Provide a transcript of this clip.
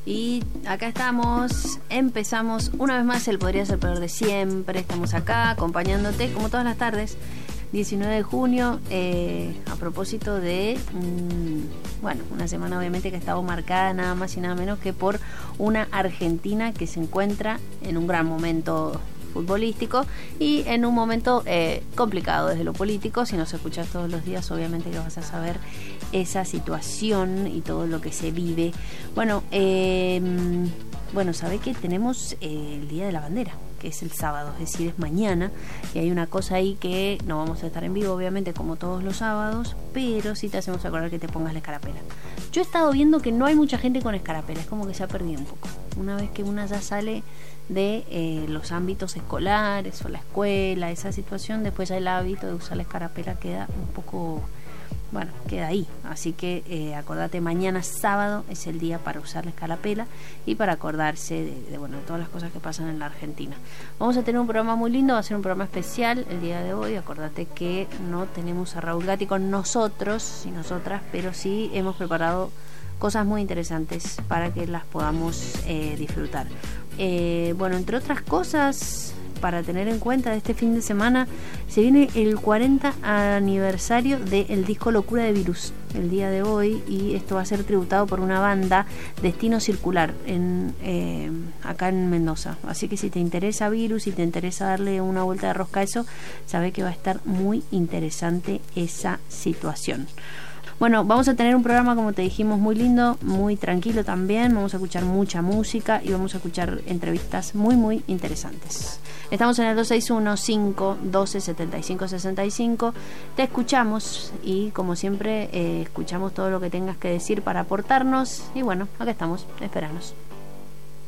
Y acá estamos, empezamos una vez más el Podría Ser Peor de Siempre. Estamos acá acompañándote como todas las tardes, 19 de junio, a propósito de, una semana obviamente que ha estado marcada nada más y nada menos que por una Argentina que se encuentra en un gran momento futbolístico y en un momento complicado desde lo político. Si nos escuchas todos los días, obviamente que vas a saber esa situación y todo lo que se vive. Sabés que tenemos el Día de la Bandera, que es el sábado, es decir, es mañana, y hay una cosa ahí que no vamos a estar en vivo, obviamente, como todos los sábados, pero sí te hacemos acordar que te pongas la escarapela. Yo he estado viendo que no hay mucha gente con escarapela, es como que se ha perdido un poco. Una vez que una ya sale de los ámbitos escolares o la escuela, esa situación, después ya el hábito de usar la escarapela queda un poco, queda ahí. Así que acordate, mañana sábado es el día para usar la escarapela y para acordarse de todas las cosas que pasan en la Argentina. Vamos a tener un programa muy lindo, va a ser un programa especial el día de hoy. Acordate que no tenemos a Raúl Gatti con nosotros y nosotras, pero sí hemos preparado cosas muy interesantes para que las podamos disfrutar. Entre otras cosas para tener en cuenta de este fin de semana, se viene el 40 aniversario del disco Locura de Virus el día de hoy, y esto va a ser tributado por una banda, Destino Circular, acá en Mendoza. Así que si te interesa Virus, si te interesa darle una vuelta de rosca a eso, sabe que va a estar muy interesante esa situación. Vamos a tener un programa, como te dijimos, muy lindo, muy tranquilo también. Vamos a escuchar mucha música y vamos a escuchar entrevistas muy, muy interesantes. Estamos en el 261-512-7565. Te escuchamos y, como siempre, escuchamos todo lo que tengas que decir para aportarnos. Y acá estamos, esperanos.